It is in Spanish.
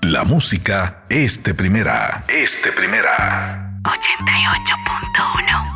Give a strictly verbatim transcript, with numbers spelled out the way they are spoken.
La música es de primera. Es de primera. ochenta y ocho punto uno